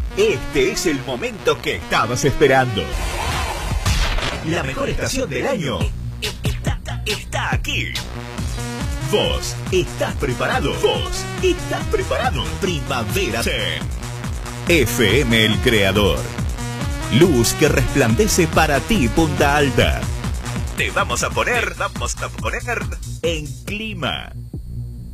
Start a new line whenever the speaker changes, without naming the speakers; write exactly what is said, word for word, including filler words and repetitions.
Este es el momento que estabas esperando. La mejor estación del año está, está aquí. Vos estás preparado. Vos estás preparado. Primavera Zen. F M El Creador. Luz que resplandece para ti, Punta Alta. Te vamos a poner, vamos a poner en clima.